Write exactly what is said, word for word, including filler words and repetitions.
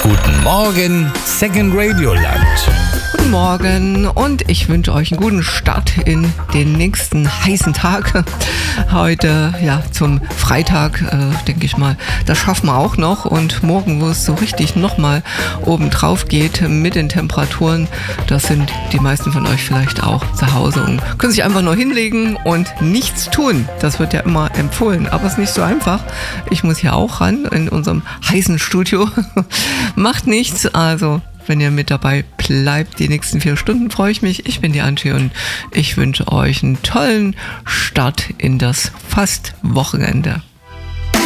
Guten Morgen, Second Radio Land. Guten Morgen und ich wünsche euch einen guten Start in den nächsten heißen Tag. Heute, ja, zum Freitag, äh, denke ich mal, das schaffen wir auch noch. Und morgen, wo es so richtig nochmal oben drauf geht mit den Temperaturen, das sind die meisten von euch vielleicht auch zu Hause und können sich einfach nur hinlegen und nichts tun. Das wird ja immer empfohlen, aber es ist nicht so einfach. Ich muss hier auch ran in unserem heißen Studio. Macht nichts, also wenn ihr mit dabei bleibt, die nächsten vier Stunden, freue ich mich. Ich bin die Antje und ich wünsche euch einen tollen Start in das fast Wochenende.